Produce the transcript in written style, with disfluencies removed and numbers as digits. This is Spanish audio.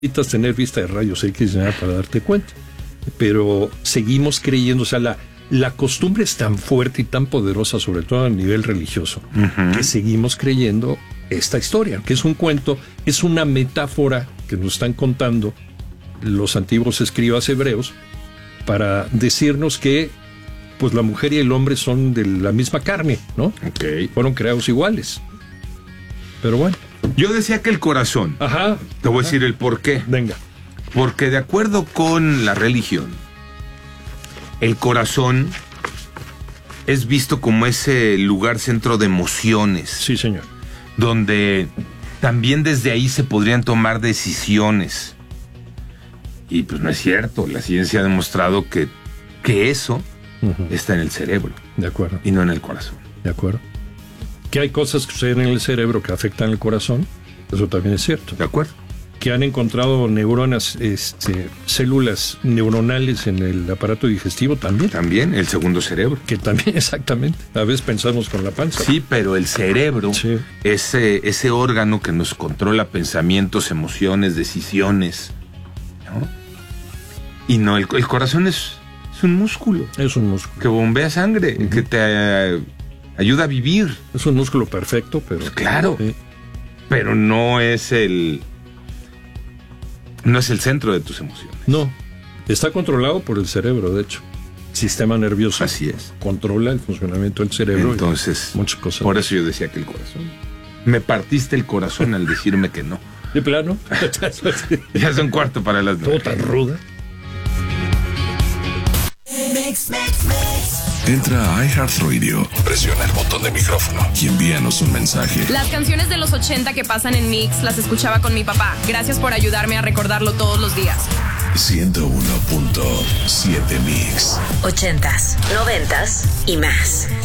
necesitas tener vista de rayos X para darte cuenta. Pero seguimos creyendo, o sea, la costumbre es tan fuerte y tan poderosa, sobre todo a nivel religioso, que seguimos creyendo esta historia, que es un cuento, es una metáfora que nos están contando los antiguos escribas hebreos para decirnos que pues la mujer y el hombre son de la misma carne, ¿no? Okay. Fueron creados iguales. Pero bueno. Yo decía que el corazón. Ajá. Te voy a decir el por qué. Venga. Porque de acuerdo con la religión, el corazón es visto como ese lugar centro de emociones. Sí, señor. Donde también desde ahí se podrían tomar decisiones. Y pues no es cierto. La ciencia ha demostrado que eso está en el cerebro. De acuerdo. Y no en el corazón. De acuerdo. Que hay cosas que suceden en el cerebro que afectan el corazón. Eso también es cierto. De acuerdo. Que han encontrado neuronas, células neuronales en el aparato digestivo también. También, el segundo cerebro. Que también, exactamente. A veces pensamos con la panza. Sí, pero el cerebro, sí. ese órgano que nos controla pensamientos, emociones, decisiones, ¿no? Y no, el corazón es un músculo. Es un músculo. Que bombea sangre, que te ayuda a vivir. Es un músculo perfecto, pero... Pues claro, sí. Pero no es el centro de tus emociones. No, está controlado por el cerebro, de hecho. Sistema nervioso. Así es. Controla el funcionamiento del cerebro. Entonces, muchas cosas. Por eso yo decía que el corazón. Me partiste el corazón al decirme que no. ¿De plano? Ya son 8:45. Todo tan ruda. Entra a iHeartRadio, presiona el botón de micrófono y envíanos un mensaje. Las canciones de los 80 que pasan en Mix las escuchaba con mi papá. Gracias por ayudarme a recordarlo todos los días. 101.7 Mix. 80s, 90s y más.